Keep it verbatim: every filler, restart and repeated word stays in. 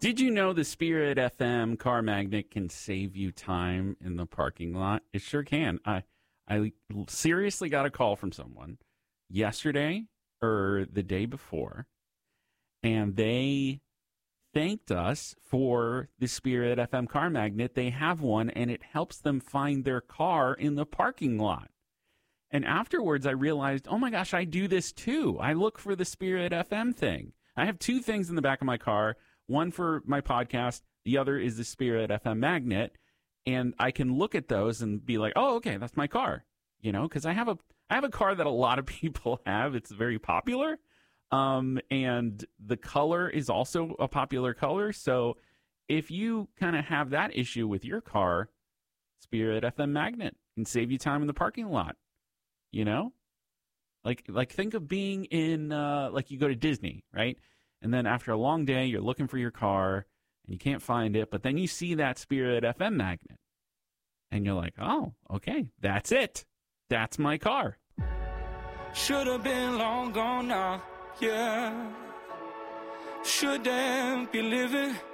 Did you know the Spirit F M car magnet can save you time in the parking lot? It sure can. I I seriously got a call from someone yesterday or the day before, and they thanked us for the Spirit F M car magnet. They have one, and it helps them find their car in the parking lot. And afterwards, I realized, oh my gosh, I do this too. I look for the Spirit F M thing. I have two things in the back of my car. One for my podcast, the other is the Spirit F M magnet, and I can look at those and be like, "Oh, okay, that's my car." You know, because I have a I have a car that a lot of people have. It's very popular, um, and the color is also a popular color. So, if you kind of have that issue with your car, Spirit F M magnet can save you time in the parking lot. You know, like like think of being in uh, like you go to Disney, right? And then after a long day, you're looking for your car, and you can't find it. But then you see that Spirit F M magnet, and you're like, oh, okay, that's it. That's my car. Should have been long gone now, yeah. Shouldn't be living